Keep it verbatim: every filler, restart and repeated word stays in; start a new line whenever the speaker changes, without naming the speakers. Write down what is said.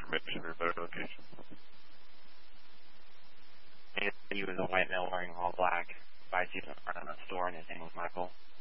information or better location.
He was a white male wearing all black. Five seats in front of the store, and his name was Michael.